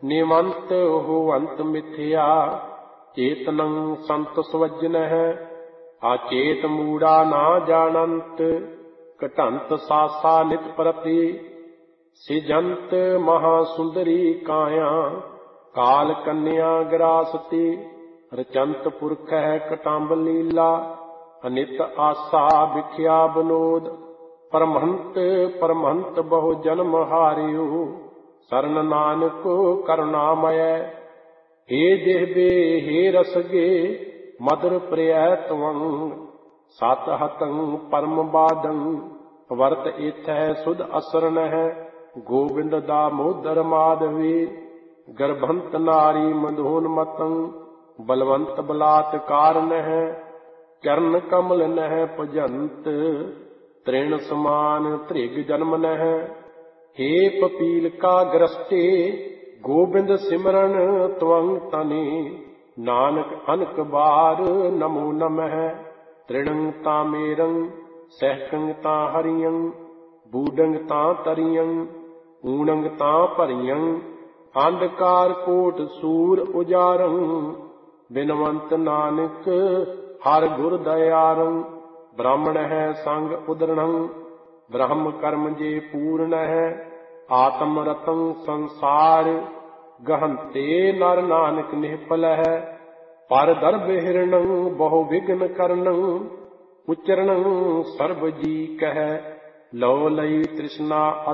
ਨਿਵੰਤ ਹੋਵੰਤ ਮਿਥਿਆ ਚੇਤਨੰ ਸੰਤ ਸਵਜਨਹਿ ਆਚੇਤ ਮੂੜਾ ਨਾ ਜਾਣੰਤ ਘਟੰਤ ਸਾਸਾ ਨਿਤ ਪ੍ਰਤੀ ਸਿਜੰਤ ਮਹਾ ਸੁੰਦਰੀ ਕਾਇਆ ਕਾਲ ਕੰਨਿਆ ਗਰਾਸਤੀ ਰਚੰਤ ਪੁਰਖ ਹੈ ਕਟੰਬ ਲੀਲਾ ਅਨਿਤ ਆਸਾ ਵਿਖਿਆ ਬਨੋਦ ਪਰਮਹੰਤ ਪਰਮਹੰਤ ਬਹੁ ਜਨਮ ਹਾਰਿਓ ਸਰਨ ਨਾਨਕ ਕਰੁਣਾਮਯ ਹੇ ਜਿਹਬੇ ਹੇ ਰਸਗੇ ਮਦਰ ਪ੍ਰਿਯ ਤਵੰ ਸਤ ਹਤੰ ਪਰਮ ਬਾਦੰ ਵਰਤ ਇਥੈ ਸੁਧ ਅਸਰਨ ਹੈ ਗੋਬਿੰਦ ਦਾਮੋਦਰ ਮਾਧਵੀ ਗਰਭੰਤ ਨਾਰੀ ਮਧੋਨ ਮਤੰ ਬਲਵੰਤ ਬਲਾਤ ਕਾਰਨ ਹੈ ਚਰਨ ਕਮਲ ਨਹਿ ਭਜੰਤ ਤ੍ਰਿਣ ਸਮਾਨ ਧ੍ਰਿਗ ਜਨਮ ਨਹਿ ਹੇ ਪਪੀਲਕਾ ਗ੍ਰਸਤੇ ਗੋਬਿੰਦ ਸਿਮਰਨ ਤਵੰ ਤਨੇ ਨਾਨਕ ਅਨਕ ਬਾਰ ਨਮੋ ਨਮਹਿ ਤ੍ਰਿਣੰ ਤਾਮੇਰੰ ਸਹਿਕੰ ਤਾ ਹਰਿਯੰ ਬੂਡੰਗ ਤਾ ਤਰਿਯੰ ਊਣੰਗ ਤਾ ਭਰਿਯੰ ਅੰਧਕਾਰ ਕੋਟ ਸੂਰ ਉਜਾਰੰ ਬਿਨਵੰਤ ਨਾਨਕ ਹਰ ਗੁਰ ਦਇਆਰੰ ਬ੍ਰਾਹਮਣ ਹੈ ਸੰਗ ਉਦਰਣੰ ਬ੍ਰਹਮ ਕਰਮ ਜੇ ਪੂਰਨ ਹੈ ਆਤਮ ਰਤੰ ਸੰਸਾਰ ਗਹੰਤੇ ਨਰ ਨਾਨਕ ਨਿਹਪਲ ਹੈ ਪਰ ਦਰਬ ਹਿਰਣੰ ਬਹੁ ਵਿਗਨ ਕਰਨੰ ਉਚਰਣੰ ਸਰਬ ਜੀ ਕਹਿ ਲਉ ਲਈ ਤ੍ਰਿਸ਼ਨਾ